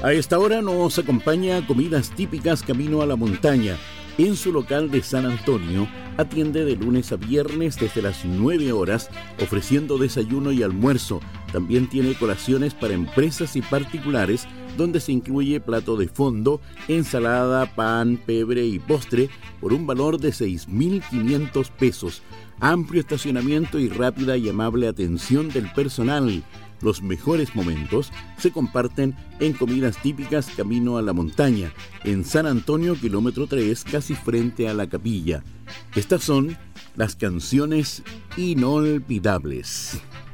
A esta hora nos acompaña Comidas Típicas Camino a la Montaña. En su local de San Antonio atiende de lunes a viernes desde las 9 horas, ofreciendo desayuno y almuerzo. También tiene colaciones para empresas y particulares, donde se incluye plato de fondo, ensalada, pan, pebre y postre por un valor de 6.500 pesos. Amplio estacionamiento y rápida y amable atención del personal. Los mejores momentos se comparten en Comidas Típicas Camino a la Montaña, en San Antonio, kilómetro 3, casi frente a la capilla. Estas son las canciones inolvidables.